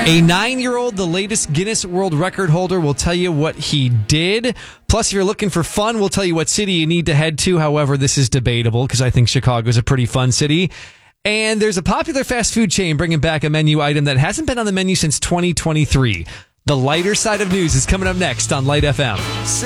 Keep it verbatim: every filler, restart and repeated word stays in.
A nine-year-old, the latest Guinness World Record holder, will tell you what he did. Plus, if you're looking for fun, we'll tell you what city you need to head to. However, this is debatable because I think Chicago is a pretty fun city. And there's a popular fast food chain bringing back a menu item that hasn't been on the menu since twenty twenty-three. The lighter side of news is coming up next on Light F M.